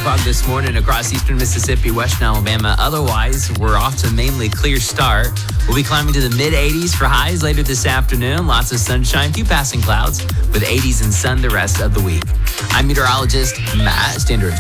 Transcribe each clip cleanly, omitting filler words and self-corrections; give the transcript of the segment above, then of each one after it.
o'clock this morning across eastern Mississippi, western Alabama. Otherwise, we're off to a mainly clear start. We'll be climbing to the mid-80s for highs later this afternoon. Lots of sunshine, few passing clouds, with 80s and sun the rest of the week. I'm meteorologist Matt Standard.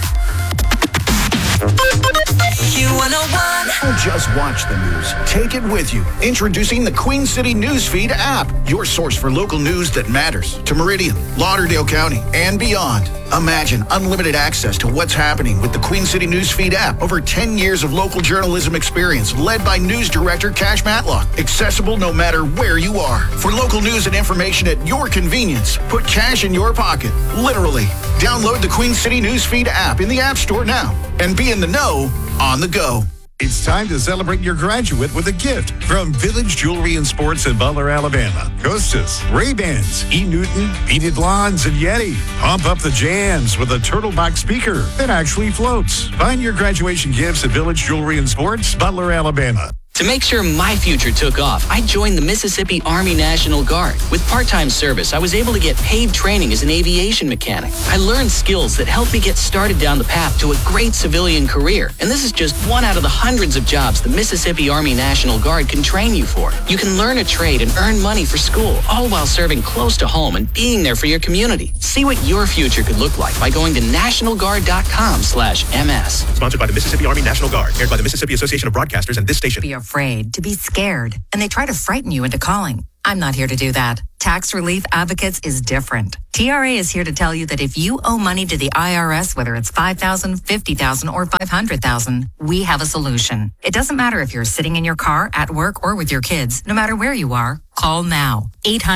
Q101. Don't just watch the news. Take it with you. Introducing the Queen City Newsfeed app. Your source for local news that matters to Meridian, Lauderdale County, and beyond. Imagine unlimited access to what's happening with the Queen City Newsfeed app. Over 10 years of local journalism experience led by news director Cash Matlock. Accessible no matter where you are. For local news and information at your convenience, put cash in your pocket. Literally. Download the Queen City Newsfeed app in the App Store now and be in the know on the go. It's time to celebrate your graduate with a gift from Village Jewelry and Sports in Butler, Alabama. Costas, Ray-Bans, E. Newton, Beaded Blondes, and Yeti. Pump up the jams with a turtle box speaker that actually floats. Find your graduation gifts at Village Jewelry and Sports, Butler, Alabama. To make sure my future took off, I joined the Mississippi Army National Guard. With part-time service, I was able to get paid training as an aviation mechanic. I learned skills that helped me get started down the path to a great civilian career. And this is just one out of the hundreds of jobs the Mississippi Army National Guard can train you for. You can learn a trade and earn money for school, all while serving close to home and being there for your community. See what your future could look like by going to nationalguard.com/MS. Sponsored by the Mississippi Army National Guard, aired by the Mississippi Association of Broadcasters and this station. Be afraid, to be scared, and they try to frighten you into calling. I'm not here to do that. Tax Relief Advocates is different. TRA is here to tell you that if you owe money to the IRS, whether it's $5,000, $50,000, or $500,000, we have a solution. It doesn't matter if you're sitting in your car, at work, or with your kids. No matter where you are, call now.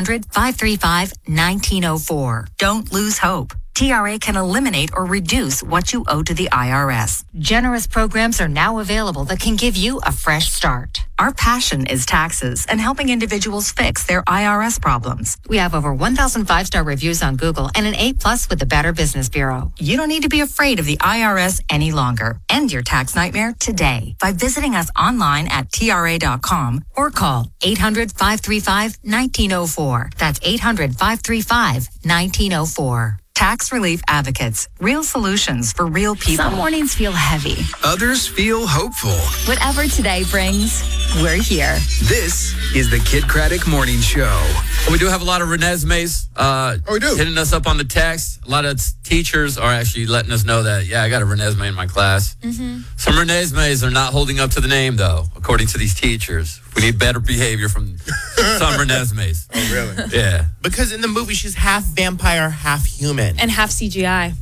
800-535-1904. Don't lose hope. TRA can eliminate or reduce what you owe to the IRS. Generous programs are now available that can give you a fresh start. Our passion is taxes and helping individuals fix their IRS problems. We have over 1,000 5-star reviews on Google and an A+ with the Better Business Bureau. You don't need to be afraid of the IRS any longer. End your tax nightmare today by visiting us online at TRA.com or call 800-535-1904. That's 800-535-1904. Tax Relief Advocates. Real solutions for real people. Some mornings feel heavy. Others feel hopeful. Whatever today brings, we're here. This is the Kid Craddock Morning Show. We do have a lot of Renesmees we do. hitting us up on the text. A lot of teachers are actually letting us know that, I got a Renesmee in my class. Mm-hmm. Some Renesmees are not holding up to the name, though, according to these teachers. We need better behavior from some Renesmees. Oh, really? Yeah. Because in the movie, she's half vampire, half human. And half CGI.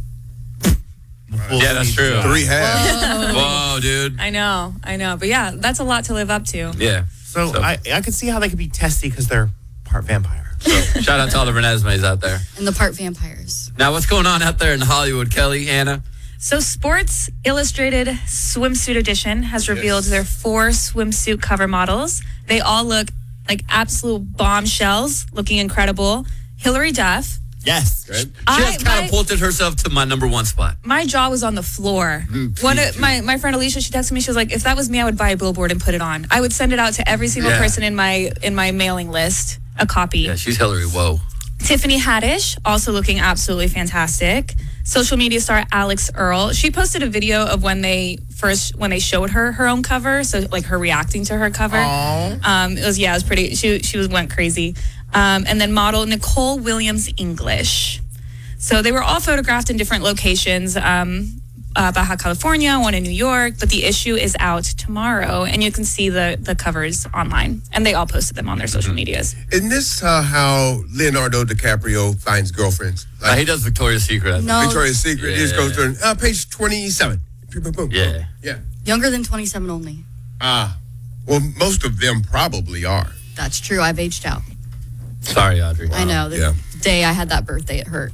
Yeah, that's true. 3 halves. Whoa, dude. I know. But yeah, that's a lot to live up to. Yeah. So I could see how they could be testy because they're part vampire. So shout out to all the Renesmees out there. And the part vampires. Now, what's going on out there in Hollywood, Kelly, Anna? So Sports Illustrated Swimsuit Edition has revealed their 4 swimsuit cover models. They all look like absolute bombshells, looking incredible. Hillary Duff. Yes. She has catapulted herself to my number 1 spot. My jaw was on the floor. My friend Alicia, she texted me, she was like, if that was me, I would buy a billboard and put it on. I would send it out to every single person in my mailing list, a copy. Yeah, she's Hillary, whoa. Tiffany Haddish, also looking absolutely fantastic. Social media star Alex Earl. She posted a video of when they showed her own cover, so like her reacting to her cover. It was pretty. She went crazy. And then model Nicole Williams English. So they were all photographed in different locations. Baja California, one in New York, but the issue is out tomorrow, and you can see the covers online, and they all posted them on their social medias. Isn't this how Leonardo DiCaprio finds girlfriends? He does Victoria's Secret. No. Victoria's Secret. He just goes through page 27. Yeah. Younger than 27 only. Well, most of them probably are. That's true. I've aged out. Sorry, Audrey. I know. The day I had that birthday, it hurt.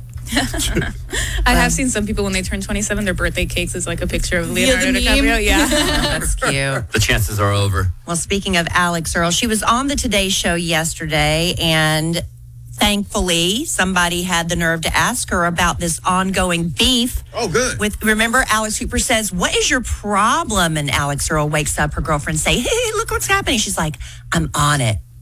I have seen some people when they turn 27, their birthday cakes is like a picture of Leonardo DiCaprio. Yeah. That's cute. The chances are over. Well, speaking of Alex Earl, she was on the Today Show yesterday, and thankfully somebody had the nerve to ask her about this ongoing beef. Oh, good. Remember, Alex Cooper says, what is your problem? And Alex Earl wakes up, her girlfriend say, hey, look what's happening. She's like, I'm on it.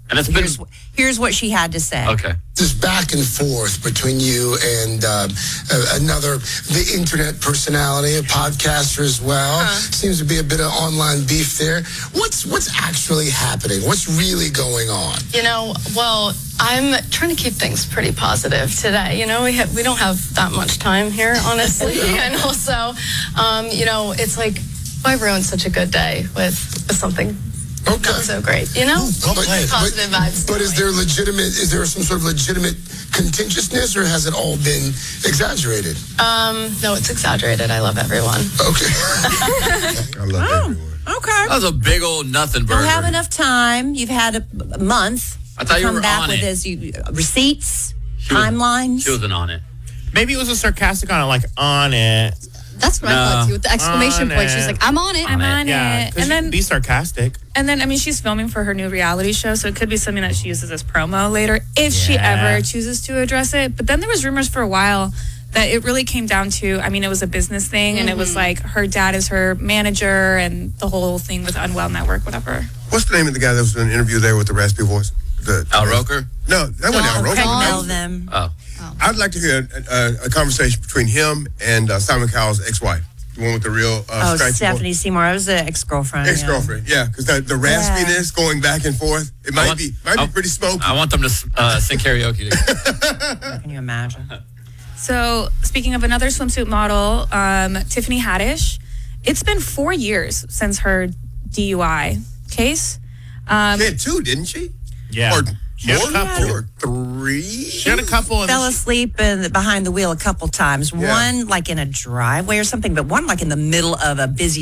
And it's here's what she had to say. Okay. This back and forth between you and the internet personality, a podcaster as well. Seems to be a bit of online beef there. What's actually happening? What's really going on? Well, I'm trying to keep things pretty positive today. We don't have that much time here, honestly. And also, it's like, why ruin such a good day with something not so great, positive vibes. But is there some sort of legitimate contentiousness, or has it all been exaggerated? No, it's exaggerated. I love everyone. Okay. I love everyone. Okay. That was a big old nothing burger. Don't have enough time. You've had a month. I thought you come were back on with it. his receipts, timelines. She wasn't on it. Maybe it was a sarcastic on it, like on it. That's what I thought too. With the exclamation point, she's like, "I'm on it. I'm on Yeah, it." and then be sarcastic. And then, she's filming for her new reality show, so it could be something that she uses as promo later if she ever chooses to address it. But then there was rumors for a while that it really came down to, it was a business thing, and it was like her dad is her manager, and the whole thing with Unwell Network, whatever. What's the name of the guy that was in an interview there with the raspy voice? Al Roker? No, that wasn't Al Roker. Know them. Oh. I'd like to hear a conversation between him and Simon Cowell's ex-wife, the one with the real Stephanie Seymour. I was an ex-girlfriend. Ex-girlfriend, yeah, because the raspiness going back and forth, it might be pretty smoky. I want them to sing karaoke together. Can you imagine? So, speaking of another swimsuit model, Tiffany Haddish, it's been 4 years since her DUI case. She had 2, didn't she? Yeah. Or she had a couple. Or 3? She had a couple. Fell asleep behind the wheel a couple times. Yeah. One like in a driveway or something, but one like in the middle of a busy